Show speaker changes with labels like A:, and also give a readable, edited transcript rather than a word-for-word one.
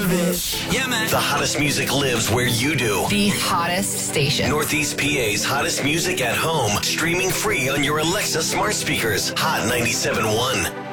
A: Bitch.
B: Yeah, man.
C: The hottest music lives where you do.
D: The hottest station.
C: Northeast PA's hottest music at home. Streaming free on your Alexa smart speakers. Hot 97.1.